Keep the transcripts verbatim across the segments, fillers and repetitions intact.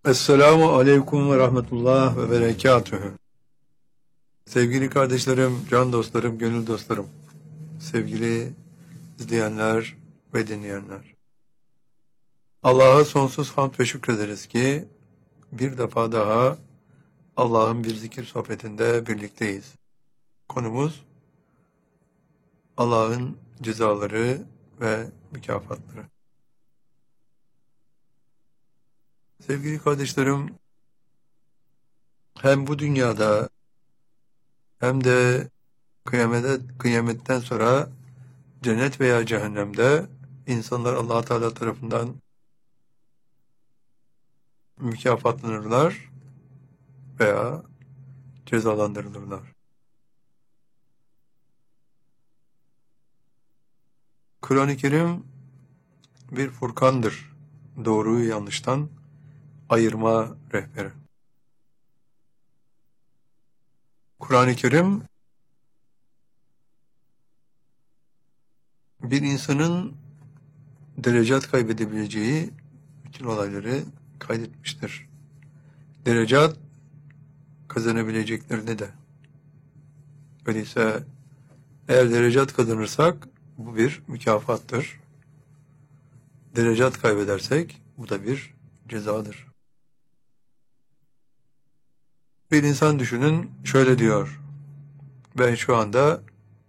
Esselamu Aleyküm ve Rahmetullah ve Berekatühü. Sevgili kardeşlerim, can dostlarım, gönül dostlarım, sevgili izleyenler ve dinleyenler. Allah'a sonsuz hamd ve şükrederiz ki bir defa daha Allah'ın bir zikir sohbetinde birlikteyiz. Konumuz Allah'ın cezaları ve mükafatları. Sevgili kardeşlerim, hem bu dünyada hem de kıyamete, kıyametten sonra cennet veya cehennemde insanlar Allah Teala tarafından mükafatlanırlar veya cezalandırılırlar. Kur'an-ı Kerim bir furkandır. Doğruyu yanlıştan ayırma rehberi. Kur'an-ı Kerim bir insanın derecat kaybedebileceği bütün olayları kaydetmiştir. Derecat kazanabileceklerini de. Öyleyse eğer derecat kazanırsak bu bir mükafattır. Derecat kaybedersek bu da bir cezadır. Bir insan düşünün şöyle diyor. Ben şu anda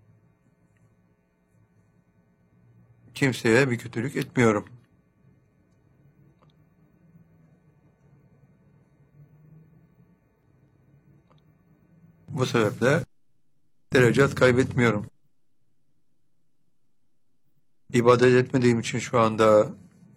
kimseye bir kötülük etmiyorum. Bu sebeple derecat kaybetmiyorum. İbadet etmediğim için şu anda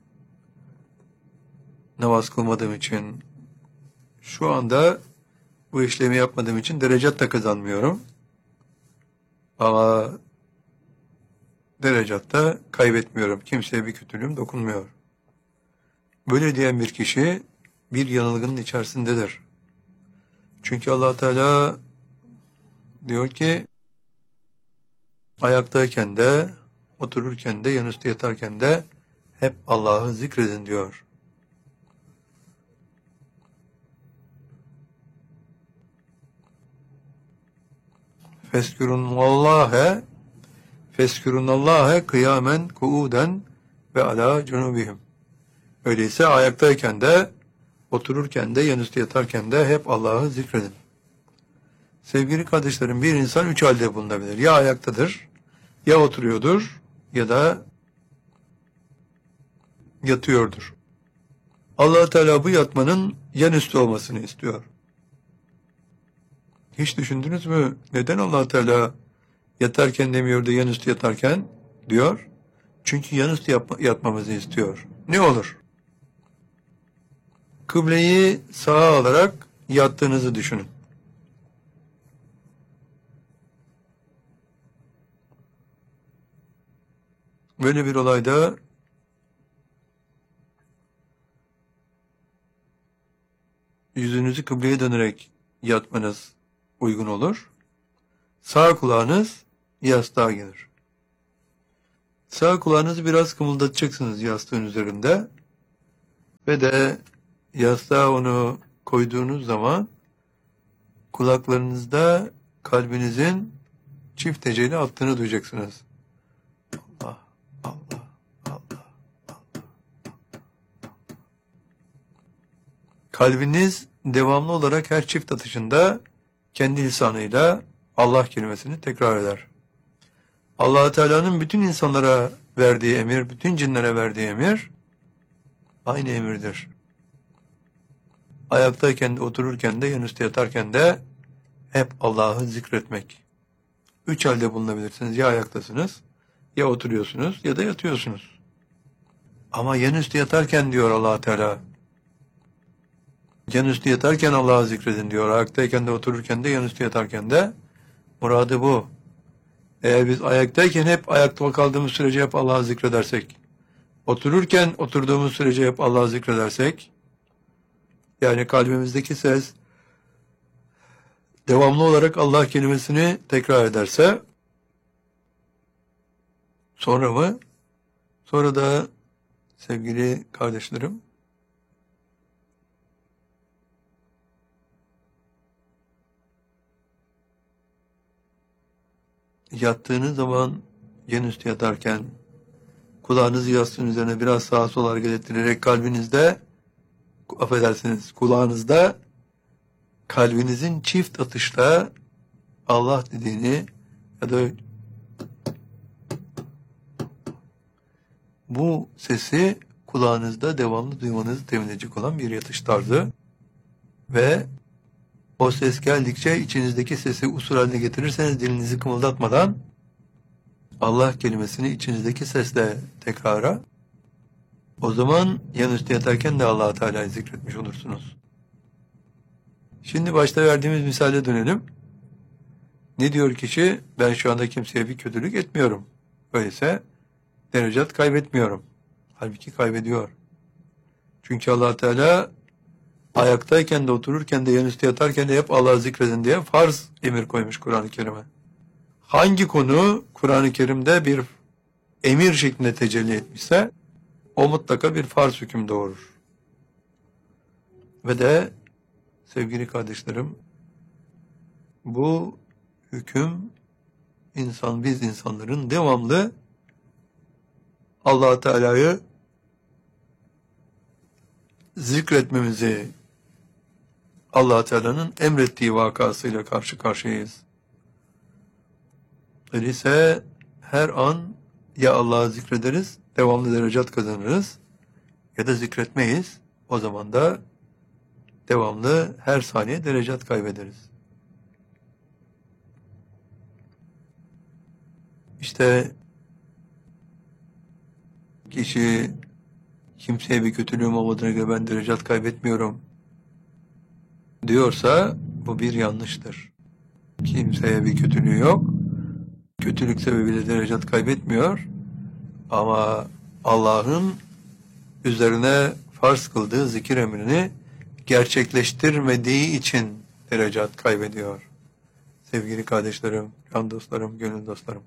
namaz kılmadığım için şu anda bu işlemi yapmadığım için derecat da kazanmıyorum. Ama derecat da kaybetmiyorum. Kimseye bir kötülüğüm dokunmuyor. Böyle diyen bir kişi bir yanılgının içerisindedir. Çünkü Allah Teala diyor ki ayaktayken de, otururken de, yanüstü yatarken de hep Allah'ı zikredin diyor. Feskürunnallâhe Feskürunnallâhe kıyamen kuuden ve alâ cunubihim. Öyleyse ayaktayken de, otururken de, yanüstü yatarken de hep Allah'ı zikredin. Sevgili kardeşlerim, bir insan üç halde bulunabilir. Ya ayaktadır, ya oturuyordur, ya da yatıyordur. Allah Teala bu yatmanın yanüstü olmasını istiyor. Hiç düşündünüz mü? Neden Allah Teala yatarken demiyor da yanüstü yatarken diyor? Çünkü yanüstü yapma, yatmamızı istiyor. Ne olur? Kıbleyi sağa alarak yattığınızı düşünün. Böyle bir olayda yüzünüzü kıbleye dönerek yatmanız uygun olur. Sağ kulağınız yastığa gelir. Sağ kulağınızı biraz kımıldatacaksınız yastığın üzerinde ve de yastığa onu koyduğunuz zaman kulaklarınızda kalbinizin çift heceli attığını duyacaksınız. Allah, Allah, Allah, Allah. Kalbiniz devamlı olarak her çift atışında kendi lisanıyla Allah kelimesini tekrar eder. Allah Teala'nın bütün insanlara verdiği emir, bütün cinlere verdiği emir aynı emirdir. Ayaktayken de, otururken de, yanüstü yatarken de hep Allah'ı zikretmek. Üç halde bulunabilirsiniz. Ya ayaktasınız, ya oturuyorsunuz, ya da yatıyorsunuz. Ama yanüstü yatarken diyor Allah Teala. Yanüstü yatarken Allah'ı zikredin diyor. Ayaktayken de, otururken de, yanüstü yatarken de. Muradı bu. Eğer biz ayaktayken hep ayakta kaldığımız sürece hep Allah'ı zikredersek, otururken oturduğumuz sürece hep Allah'ı zikredersek, yani kalbimizdeki ses devamlı olarak Allah kelimesini tekrar ederse, sonra mı? Sonra da sevgili kardeşlerim, yattığınız zaman yan üstü yatarken kulağınızı yastığın üzerine biraz sağa sola hareket ettirerek kalbinizde, affedersiniz, kulağınızda kalbinizin çift atışla Allah dediğini ya da bu sesi kulağınızda devamlı duymanızı temin edecek olan bir yatış tarzı ve o ses geldikçe içinizdeki sesi usul haline getirirseniz dilinizi kımıldatmadan Allah kelimesini içinizdeki sesle tekrara, o zaman yanüstü yatarken de Allah Teala'yı zikretmiş olursunuz. Şimdi başta verdiğimiz misale dönelim. Ne diyor kişi? Ben şu anda kimseye bir kötülük etmiyorum. Öyleyse derecat kaybetmiyorum. Halbuki kaybediyor. Çünkü Allah Teala ayaktayken de otururken de yanüstü yatarken de hep Allah'ı zikredin diye farz emir koymuş Kur'an-ı Kerim'e. Hangi konu Kur'an-ı Kerim'de bir emir şeklinde tecelli etmişse o mutlaka bir farz hüküm doğurur. Ve de sevgili kardeşlerim, bu hüküm insan, biz insanların devamlı Allah Teala'yı zikretmemizi, Allah Teala'nın emrettiği vakasıyla karşı karşıyayız. Öyleyse her an ya Allah'ı zikrederiz, devamlı derecat kazanırız ya da zikretmeyiz. O zaman da devamlı her saniye derecat kaybederiz. İşte kişi kimseye bir kötülüğüm olmadığına göre ben derecat kaybetmiyorum diyorsa bu bir yanlıştır. Kimseye bir kötülüğü yok. Kötülük sebebiyle derecat kaybetmiyor. Ama Allah'ın üzerine farz kıldığı zikir emrini gerçekleştirmediği için derecat kaybediyor. Sevgili kardeşlerim, can dostlarım, gönül dostlarım.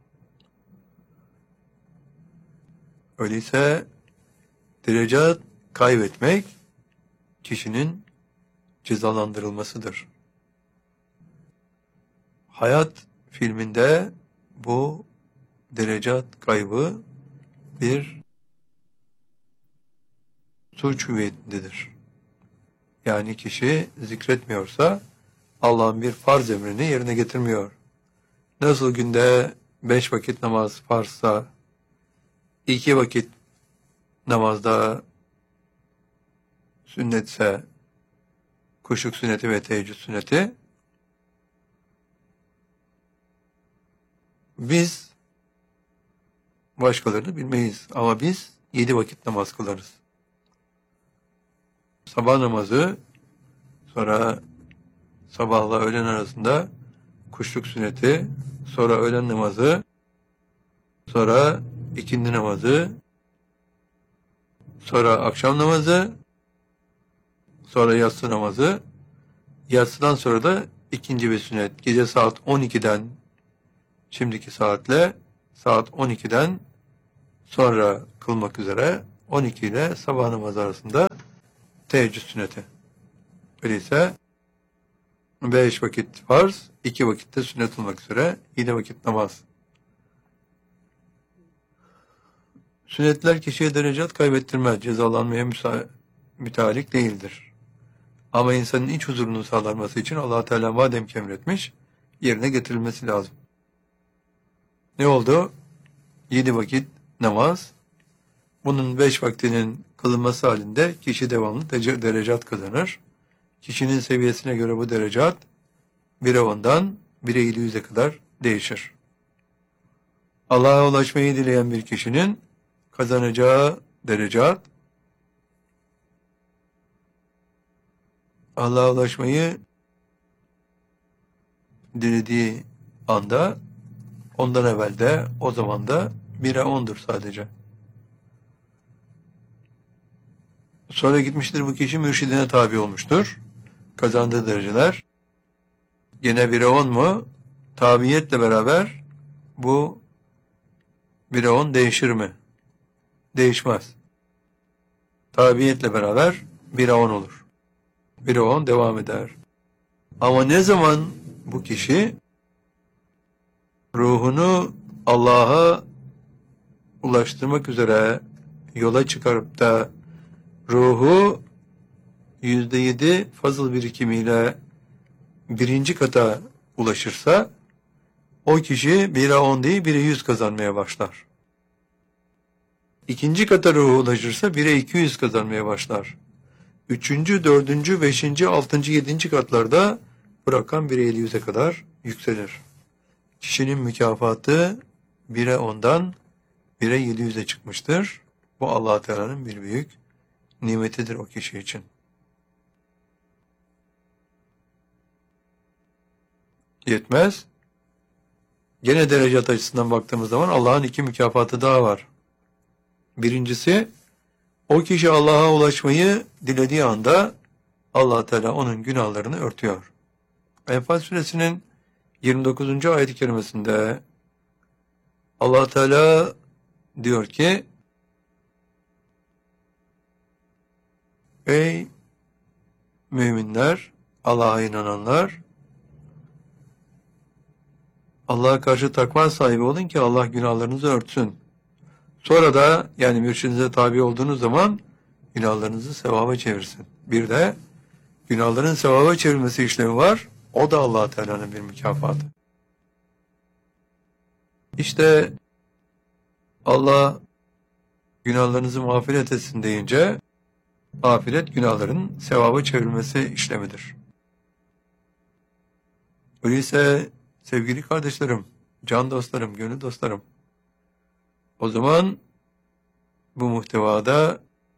Öyleyse derecat kaybetmek kişinin cezalandırılmasıdır. Hayat filminde bu derecat kaybı bir suç hüviyetindedir. Yani kişi zikretmiyorsa Allah'ın bir farz emrini yerine getirmiyor. Nasıl günde beş vakit namaz farzsa, iki vakit namazda sünnetse, kuşluk sünneti ve teheccüd sünneti, biz başkalarını bilmeyiz ama biz yedi vakit namaz kılarız. Sabah namazı, sonra sabahla öğlen arasında kuşluk sünneti, sonra öğlen namazı, sonra ikindi namazı, sonra akşam namazı, sonra yatsı namazı, yatsıdan sonra da ikinci bir sünnet. Gece saat on ikiden, şimdiki saatle saat on ikiden sonra kılmak üzere on iki ile sabah namazı arasında teheccüd sünneti. Öyleyse beş vakit farz, iki vakitte sünnet olmak üzere yedi vakit namaz. Sünnetler kişiye derecat kaybettirmez, cezalanmaya müsa- mütealik değildir. Ama insanın iç huzurunu sağlanması için Allah Teala madem ki emretmiş, yerine getirilmesi lazım. Ne oldu? Yedi vakit namaz. Bunun beş vaktinin kılınması halinde kişi devamlı de- derecat kazanır. Kişinin seviyesine göre bu derecat bire ondan bire yedi yüze kadar değişir. Allah'a ulaşmayı dileyen bir kişinin kazanacağı derecat, Allah'a ulaşmayı dilediği anda, ondan evvel de, o zaman da bire ondur sadece. Sonra gitmiştir bu kişi mürşidine tabi olmuştur. Kazandığı dereceler gene bire on mu? Tabiyetle beraber bu bire on değişir mi? Değişmez. Tabiyetle beraber bire on olur. bire on devam eder. Ama ne zaman bu kişi ruhunu Allah'a ulaştırmak üzere yola çıkarıp da ruhu yüzde yedi fazıl birikimiyle birinci kata ulaşırsa o kişi bire on değil bire yüz kazanmaya başlar. İkinci kata ruhu ulaşırsa bire iki yüz kazanmaya başlar. Üçüncü, dördüncü, beşinci, altıncı, yedinci katlarda bu rakam bire yedi yüze kadar yükselir. Kişinin mükafatı bire ondan bire yedi yüze çıkmıştır. Bu Allah Teala'nın bir büyük nimetidir o kişi için. Yetmez. Gene derecat açısından baktığımız zaman Allah'ın iki mükafatı daha var. Birincisi, o kişi Allah'a ulaşmayı dilediği anda Allah Teala onun günahlarını örtüyor. Enfal suresinin yirmi dokuzuncu ayet-i kerimesinde Allah Teala diyor ki: Ey müminler, Allah'a inananlar, Allah'a karşı takva sahibi olun ki Allah günahlarınızı örtsün. Sonra da yani mürşidinize tabi olduğunuz zaman günahlarınızı sevaba çevirsin. Bir de günahların sevaba çevirmesi işlemi var. O da Allah Teala'nın bir mükafatı. İşte Allah günahlarınızı mağfiret etsin deyince mağfiret günahların sevaba çevrilmesi işlemidir. Öyleyse sevgili kardeşlerim, can dostlarım, gönül dostlarım, o zaman bu muhtevada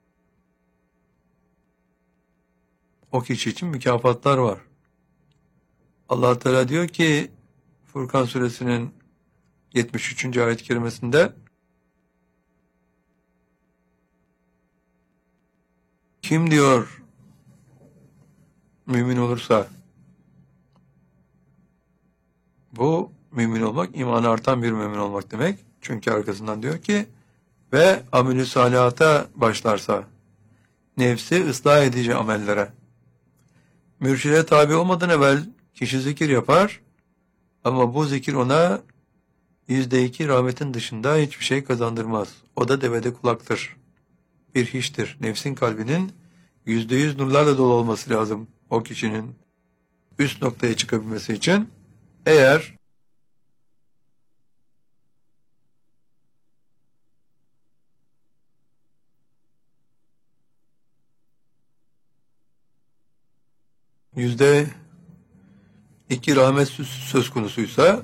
o kişi için mükafatlar var. Allah Teala diyor ki Furkan suresinin yetmiş üçüncü ayet-i kerimesinde: Kim diyor mümin olursa, bu mümin olmak, imanı artan bir mümin olmak demek. Çünkü arkasından diyor ki ve amel-i salihata başlarsa, nefsi ıslah edici amellere. Mürşide tabi olmadan evvel kişi zikir yapar ama bu zikir ona yüzde iki rahmetin dışında hiçbir şey kazandırmaz. O da devede kulaktır. Bir hiçtir. Nefsin kalbinin yüzde yüz nurlarla dolu olması lazım o kişinin üst noktaya çıkabilmesi için. Eğer yüzde iki rahmet söz konusuysa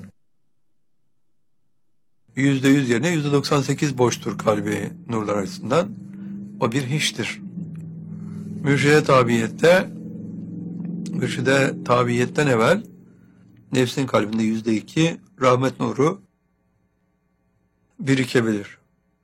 yüzde yüz yerine yüzde doksan sekiz boştur kalbi nurlar arasından. O bir hiçtir. Mürşide tabiyette, mürşide tabiyetten evvel nefsin kalbinde yüzde iki rahmet nuru birikebilir.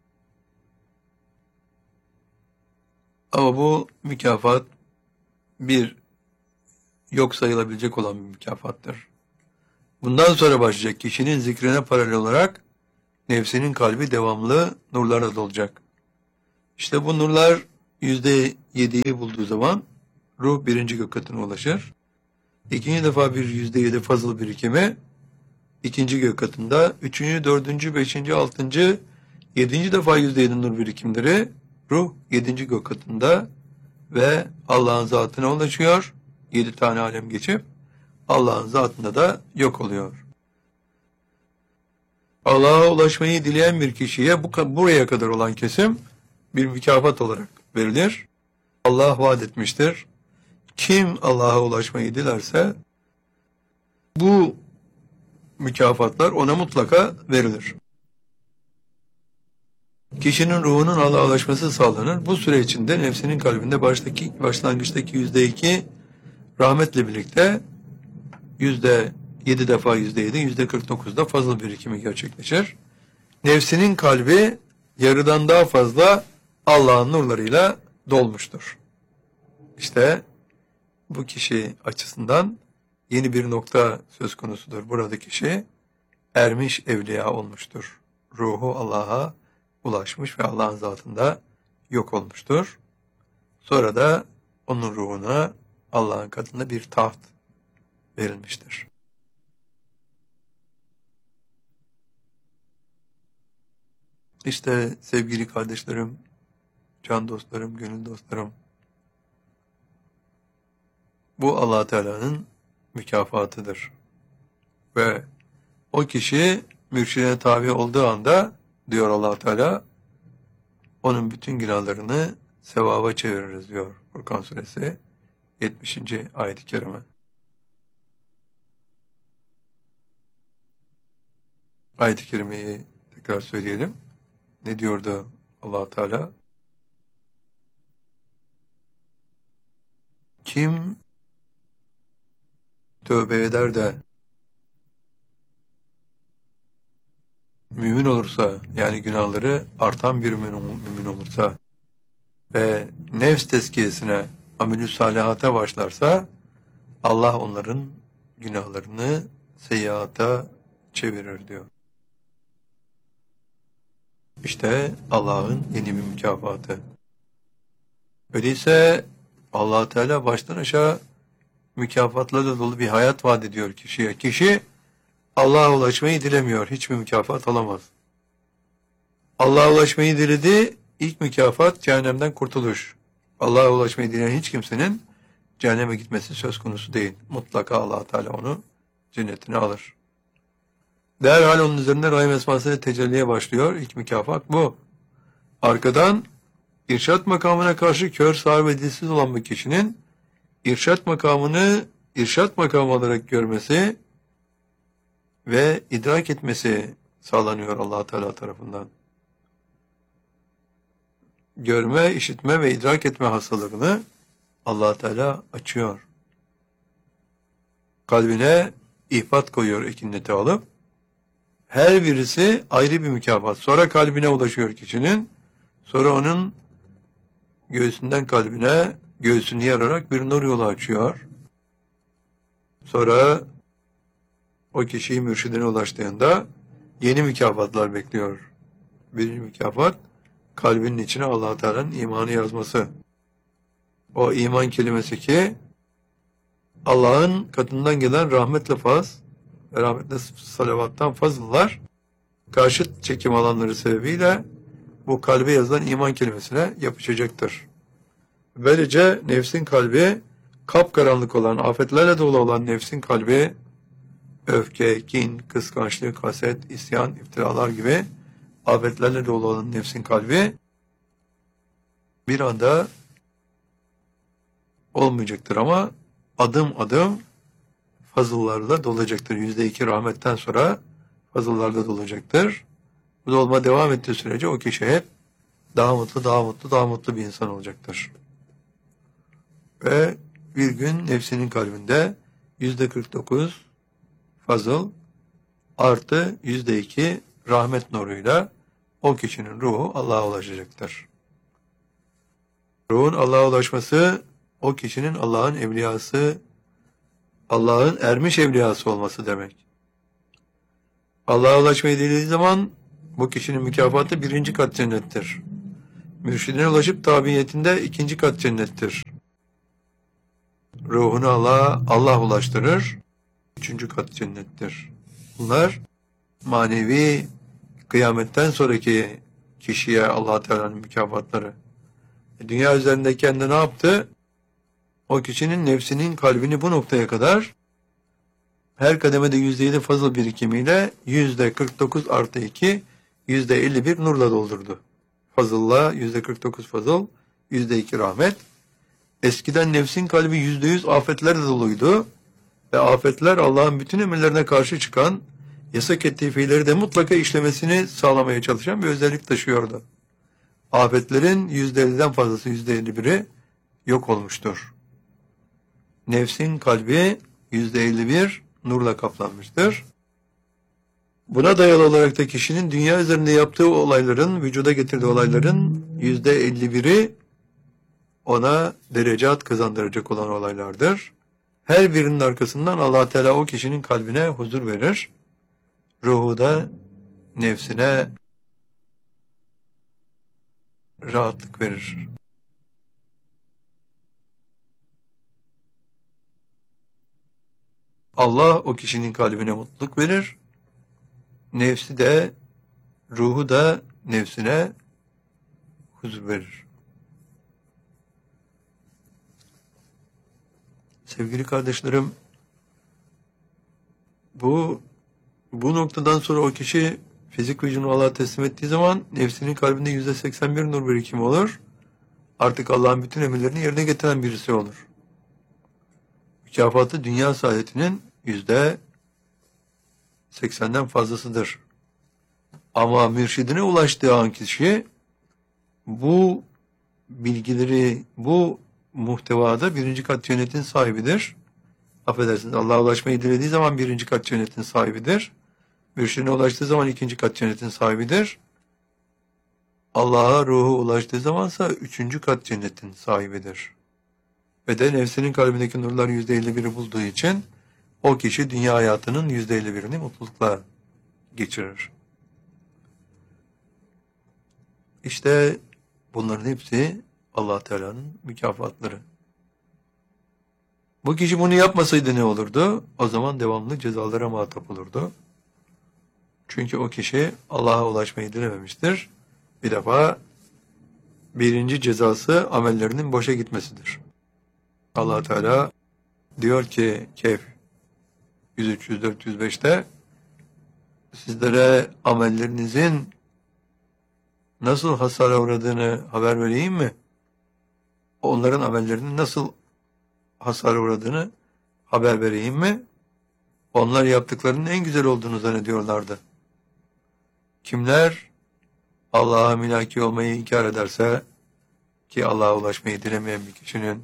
Ama bu mükafat bir yok sayılabilecek olan bir mükafattır. Bundan sonra başlayacak kişinin zikrine paralel olarak nefsinin kalbi devamlı nurlarla dolacak. İşte bu nurlar yüzde yediyi bulduğu zaman ruh birinci gök katına ulaşır. İkinci defa bir yüzde yedi fazıl birikimi ikinci gök katında, üçüncü, dördüncü, beşinci, altıncı, yedinci defa yüzde yedi nur birikimleri ruh yedinci gök katında ve Allah'ın zatına ulaşıyor. Yedi tane alem geçip Allah'ın zatında da yok oluyor. Allah'a ulaşmayı dileyen bir kişiye bu buraya kadar olan kesim bir mükafat olarak verilir. Allah vaat etmiştir. Kim Allah'a ulaşmayı dilerse bu mükafatlar ona mutlaka verilir. Kişinin ruhunun Allah'a ulaşması sağlanır. Bu süre içinde nefsinin kalbinde baştaki, başlangıçtaki yüzde iki rahmetle birlikte yüzde yedi defa yüzde yedi, yüzde kırk dokuzda fazla birikimi gerçekleşir. Nefsinin kalbi yarıdan daha fazla Allah'ın nurlarıyla dolmuştur. İşte bu kişi açısından yeni bir nokta söz konusudur. Buradaki kişi ermiş evliya olmuştur. Ruhu Allah'a ulaşmış ve Allah'ın zatında yok olmuştur. Sonra da onun ruhuna Allah'ın katında bir taht verilmiştir. İşte sevgili kardeşlerim, can dostlarım, gönül dostlarım, bu Allah Teala'nın mükafatıdır. Ve o kişi mürşidine tabi olduğu anda, diyor Allah Teala, onun bütün günahlarını sevaba çeviririz diyor Furkan Suresi yetmişinci ayet-i kerime. Ayet-i kerimeyi tekrar söyleyelim. Ne diyordu Allah Teala? Kim tövbe eder de mümin olursa, yani günahları artan bir mümin, mümin olursa ve nefs tezkiyesine, amel-ü salihata başlarsa, Allah onların günahlarını seyyiata çevirir diyor. İşte Allah'ın yeni bir mükafatı. Öyleyse Allah Teala baştan aşağı mükafatlarla dolu bir hayat vaat ediyor kişiye. Kişi Allah'a ulaşmayı dilemiyor. Hiçbir mükafat alamaz. Allah'a ulaşmayı diledi. İlk mükafat cehennemden kurtuluş. Allah'a ulaşmayı dileyen hiç kimsenin cehenneme gitmesi söz konusu değil. Mutlaka Allah Teala onu cennetine alır. Derhal onun üzerinde rahim esmasıyla tecelliye başlıyor. İlk mükafat bu. Arkadan irşat makamına karşı kör, sağır ve dilsiz olan bir kişinin irşat makamını irşat makamı olarak görmesi ve idrak etmesi sağlanıyor Allah Teala tarafından. Görme, işitme ve idrak etme hastalığını Allah Teala açıyor. Kalbine ihbat koyuyor ekinleti alıp. Her birisi ayrı bir mükafat. Sonra kalbine ulaşıyor kişinin. Sonra onun göğsünden kalbine, göğsünü yararak bir nur yolu açıyor. Sonra o kişiyi mürşidine ulaştığında yeni mükafatlar bekliyor. Birinci mükafat, kalbinin içine Allah Teala'nın imanı yazması. O iman kelimesi ki Allah'ın katından gelen rahmetle faz ve rahmetle salavattan fazıllar karşıt çekim alanları sebebiyle bu kalbe yazılan iman kelimesine yapışacaktır. Böylece nefsin kalbi, kapkaranlık olan, afetlerle dolu olan nefsin kalbi, öfke, kin, kıskançlık, haset, isyan, iftiralar gibi afetlerle dolu olan nefsin kalbi bir anda olmayacaktır ama adım adım fazıllarla dolacaktır. Yüzde iki rahmetten sonra fazıllarla dolacaktır. Bu dolma devam ettiği sürece o kişi hep daha mutlu, daha mutlu, daha mutlu bir insan olacaktır. Ve bir gün nefsinin kalbinde yüzde kırk dokuz fazıl artı yüzde iki rahmet nuruyla o kişinin ruhu Allah'a ulaşacaktır. Ruhun Allah'a ulaşması o kişinin Allah'ın evliyası, Allah'ın ermiş evliyası olması demek. Allah'a ulaşmayı dilediği zaman bu kişinin mükafatı birinci kat cennettir. Mürşidine ulaşıp tabiyetinde ikinci kat cennettir. Ruhunu Allah'a Allah ulaştırır, üçüncü kat cennettir. Bunlar manevi kıyametten sonraki kişiye Allah Teala'nın mükafatları. Dünya üzerindeyken de ne yaptı? O kişinin nefsinin kalbini bu noktaya kadar her kademede yüzde yedi fazıl birikimiyle yüzde kırk dokuz artı iki, yüzde elli bir nurla doldurdu. Fazılla yüzde kırk dokuz fazıl, yüzde iki rahmet. Eskiden nefsin kalbi yüzde yüz afetlerle doluydu ve afetler Allah'ın bütün emirlerine karşı çıkan, yasak ettiği fiilleri de mutlaka işlemesini sağlamaya çalışan bir özellik taşıyordu. Afetlerin yüzde elliden fazlası, yüzde elli biri yok olmuştur. Nefsin kalbi yüzde elli bir nurla kaplanmıştır. Buna dayalı olarak da kişinin dünya üzerinde yaptığı olayların, vücuda getirdiği olayların yüzde elli biri ona derecat kazandıracak olan olaylardır. Her birinin arkasından Allah Teala o kişinin kalbine huzur verir. Ruhu da nefsine rahatlık verir. Allah o kişinin kalbine mutluluk verir. Nefsi de, ruhu da nefsine huzur verir. Sevgili kardeşlerim, bu bu noktadan sonra o kişi fizik vücudunu Allah'a teslim ettiği zaman nefsinin kalbinde yüzde seksen bir nur birikimi olur. Artık Allah'ın bütün emirlerini yerine getiren birisi olur. Mükafatı dünya saadetinin yüzde seksenden fazlasıdır. Ama mürşidine ulaştığı an kişi bu bilgileri, bu muhtevada birinci kat cennetin sahibidir. Affedersiniz, Allah'a ulaşmayı dilediği zaman birinci kat cennetin sahibidir. Mürşidine ulaştığı zaman ikinci kat cennetin sahibidir. Allah'a ruhu ulaştığı zamansa üçüncü kat cennetin sahibidir. Ve de nefsinin kalbindeki nurlar yüzde elli biri bulduğu için o kişi dünya hayatının yüzde elli birini mutlulukla geçirir. İşte bunların hepsi Allah Teala'nın mükafatları. Bu kişi bunu yapmasaydı ne olurdu? O zaman devamlı cezalara muhatap olurdu. Çünkü o kişi Allah'a ulaşmayı dilememiştir. Bir defa birinci cezası amellerinin boşa gitmesidir. Allah Teala diyor ki Kehf yüz üç, yüz dört, yüz beşte sizlere amellerinizin nasıl hasara uğradığını haber vereyim mi? Onların amellerinin nasıl hasara uğradığını haber vereyim mi? Onlar yaptıklarının en güzel olduğunu zannediyorlardı. Kimler Allah'a mülaki olmayı inkar ederse, ki Allah'a ulaşmayı dilemeyen bir kişinin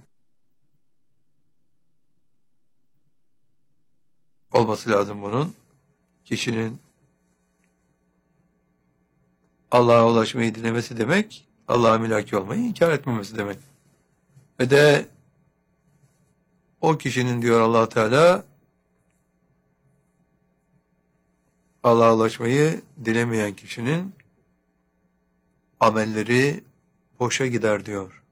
olması lazım bunun, kişinin Allah'a ulaşmayı dilemesi demek, Allah'a mülaki olmayı inkar etmemesi demek. Ve de o kişinin diyor Allah Teala, Allah'a ulaşmayı dilemeyen kişinin amelleri boşa gider diyor.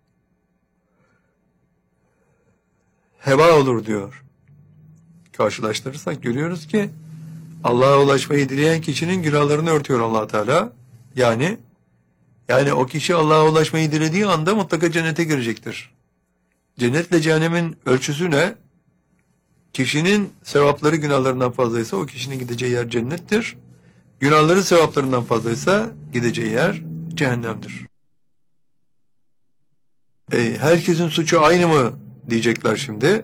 Heba olur diyor. Karşılaştırırsak görüyoruz ki Allah'a ulaşmayı dileyen kişinin günahlarını örtüyor Allah Teala. Yani yani o kişi Allah'a ulaşmayı dilediği anda mutlaka cennete girecektir. Cennetle cehennemin ölçüsü ne? Kişinin sevapları günahlarından fazlaysa o kişinin gideceği yer cennettir. Günahları sevaplarından fazlaysa gideceği yer cehennemdir. E, herkesin suçu aynı mı diyecekler şimdi.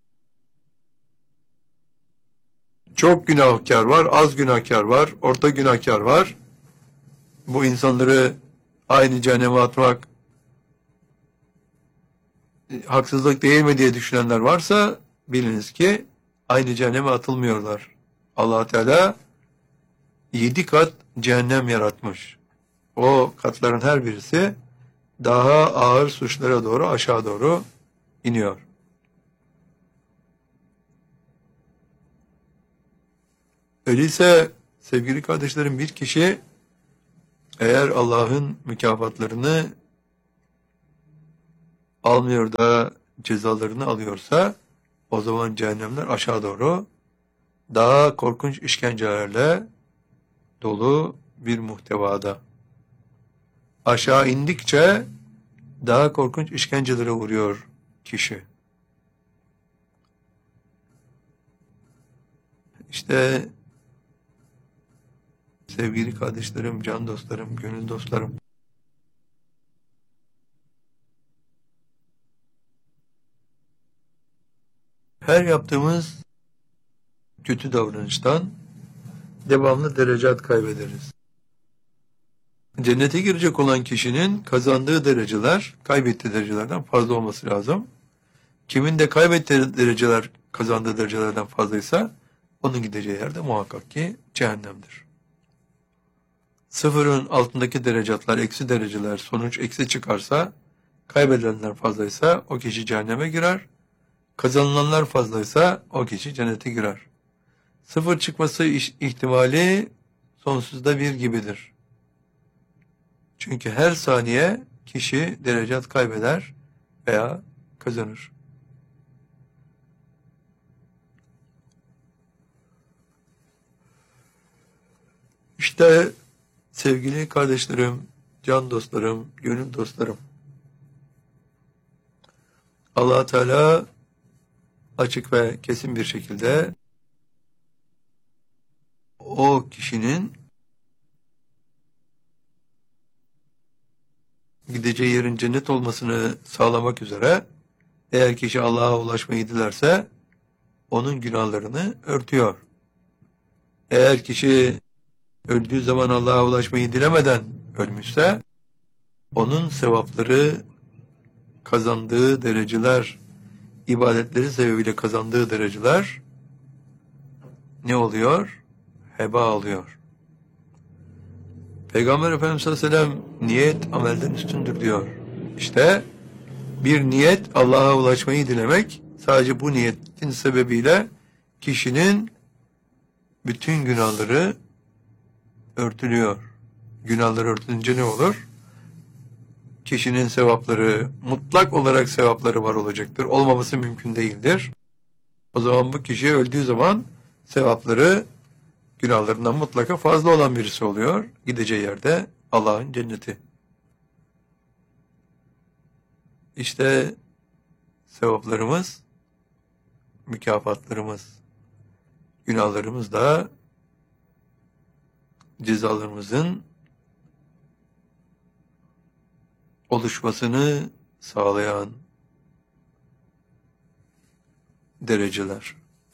Çok günahkar var, az günahkar var, orta günahkar var. Bu insanları aynı cehenneme atmak haksızlık değil mi diye düşünenler varsa biliniz ki aynı cehenneme atılmıyorlar. Allah Teala yedi kat cehennem yaratmış. O katların her birisi daha ağır suçlara doğru, aşağı doğru iniyor. Öyleyse sevgili kardeşlerim, bir kişi eğer Allah'ın mükafatlarını almıyor da cezalarını alıyorsa o zaman cehennemler aşağı doğru daha korkunç işkencelerle dolu bir muhtevada. Aşağı indikçe daha korkunç işkencelere uğruyor kişi. İşte sevgili kardeşlerim, can dostlarım, gönül dostlarım, her yaptığımız kötü davranıştan devamlı derecat kaybederiz. Cennete girecek olan kişinin kazandığı dereceler, kaybettiği derecelerden fazla olması lazım. Kimin de kaybettiği dereceler, kazandığı derecelerden fazlaysa, onun gideceği yerde muhakkak ki cehennemdir. Sıfırın altındaki derecatlar, eksi dereceler, sonuç eksi çıkarsa, kaybedenler fazlaysa o kişi cehenneme girer. Kazanılanlar fazlaysa o kişi cennete girer. Sıfır çıkması ihtimali sonsuzda bir gibidir. Çünkü her saniye kişi derecat kaybeder veya kazanır. İşte Sevgili kardeşlerim, can dostlarım, gönül dostlarım. Allah Teala açık ve kesin bir şekilde o kişinin gideceği yerin cennet olmasını sağlamak üzere eğer kişi Allah'a ulaşmayı dilerse onun günahlarını örtüyor. Eğer kişi öldüğü zaman Allah'a ulaşmayı dilemeden ölmüşse onun sevapları, kazandığı dereceler, ibadetleri sebebiyle kazandığı dereceler ne oluyor? Heba oluyor. Peygamber Efendimiz sallallahu aleyhi ve sellem niyet amelden üstündür diyor. İşte bir niyet Allah'a ulaşmayı dilemek, sadece bu niyetin sebebiyle kişinin bütün günahları örtülüyor. Günahları örtülünce ne olur? Kişinin sevapları, mutlak olarak sevapları var olacaktır. Olmaması mümkün değildir. O zaman bu kişi öldüğü zaman sevapları günahlarından mutlaka fazla olan birisi oluyor. Gideceği yerde Allah'ın cenneti. İşte sevaplarımız, mükafatlarımız, günahlarımız da cezalarımızın oluşmasını sağlayan dereceler.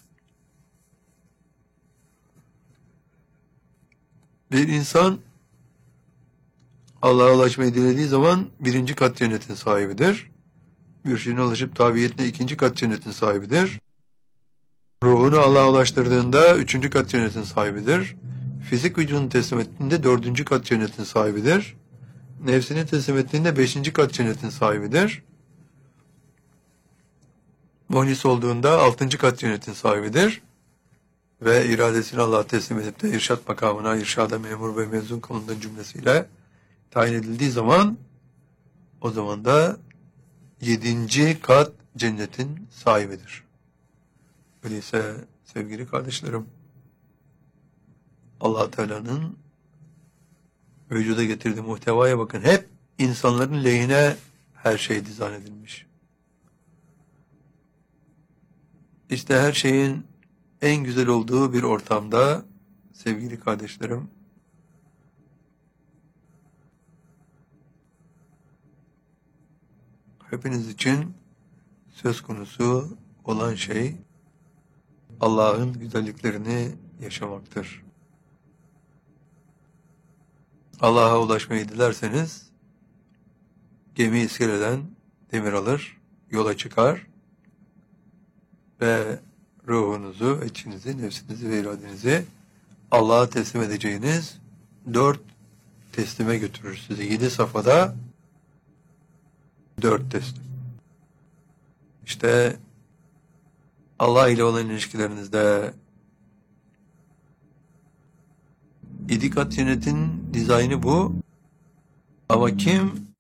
Bir insan Allah'a ulaşmayı dilediği zaman birinci kat cennetin sahibidir. Mürşidine ulaşıp tabiyetine ikinci kat cennetin sahibidir. Ruhunu Allah'a ulaştırdığında üçüncü kat cennetin sahibidir. Fizik vücudunu teslim ettiğinde dördüncü kat cennetin sahibidir. Nefsini teslim ettiğinde beşinci kat cennetin sahibidir. Muhlis olduğunda altıncı kat cennetin sahibidir. Ve iradesini Allah'a teslim edip de irşat makamına, irşada memur ve mezun kılındığı cümlesiyle tayin edildiği zaman o zaman da yedinci kat cennetin sahibidir. Öyleyse sevgili kardeşlerim, Allah Teala'nın vücuda getirdiği muhtevaya bakın. Hep insanların lehine her şey dizayn edilmiş. İşte her şeyin en güzel olduğu bir ortamda sevgili kardeşlerim, hepiniz için söz konusu olan şey Allah'ın güzelliklerini yaşamaktır. Allah'a ulaşmayı dilerseniz gemi iskeleden demir alır, yola çıkar ve ruhunuzu, içinizi, nefsinizi ve iradenizi Allah'a teslim edeceğiniz dört teslime götürür sizi. Yedi safhada dört teslim. İşte Allah ile olan ilişkilerinizde yedi kat cennetin dizaynı bu. Ama kim